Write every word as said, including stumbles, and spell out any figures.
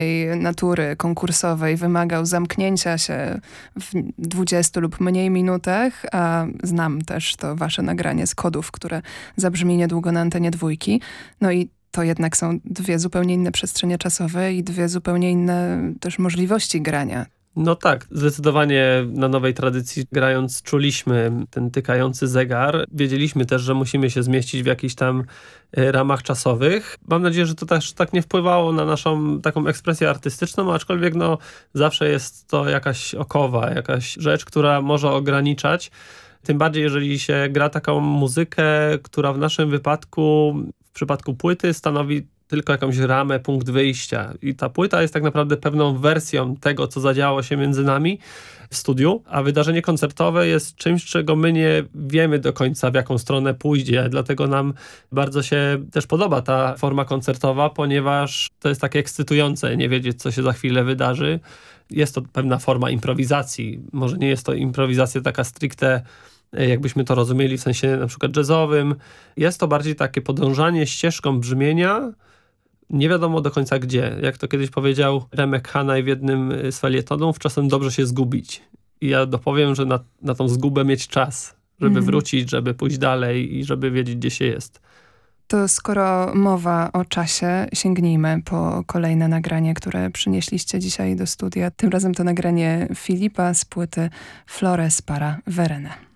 natury konkursowej wymagał zamknięcia się w dwudziestu lub mniej minutach, a znam też to wasze nagranie z kodów, które zabrzmi niedługo na antenie dwójki. No i to jednak są dwie zupełnie inne przestrzenie czasowe i dwie zupełnie inne też możliwości grania. No tak, zdecydowanie na nowej tradycji grając czuliśmy ten tykający zegar. Wiedzieliśmy też, że musimy się zmieścić w jakichś tam ramach czasowych. Mam nadzieję, że to też tak nie wpływało na naszą taką ekspresję artystyczną, aczkolwiek no zawsze jest to jakaś okowa, jakaś rzecz, która może ograniczać. Tym bardziej, jeżeli się gra taką muzykę, która w naszym wypadku, w przypadku płyty stanowi tylko jakąś ramę, punkt wyjścia. I ta płyta jest tak naprawdę pewną wersją tego, co zadziało się między nami w studiu, a wydarzenie koncertowe jest czymś, czego my nie wiemy do końca, w jaką stronę pójdzie. Dlatego nam bardzo się też podoba ta forma koncertowa, ponieważ to jest takie ekscytujące, nie wiedzieć, co się za chwilę wydarzy. Jest to pewna forma improwizacji. Może nie jest to improwizacja taka stricte, jakbyśmy to rozumieli w sensie na przykład jazzowym. Jest to bardziej takie podążanie ścieżką brzmienia, nie wiadomo do końca gdzie. Jak to kiedyś powiedział Remek Hanaj w jednym z felietonów, czasem dobrze się zgubić. I ja dopowiem, że na, na tą zgubę mieć czas, żeby mm. wrócić, żeby pójść dalej i żeby wiedzieć, gdzie się jest. To skoro mowa o czasie, sięgnijmy po kolejne nagranie, które przynieśliście dzisiaj do studia. Tym razem to nagranie Filipa z płyty Flores para Verena.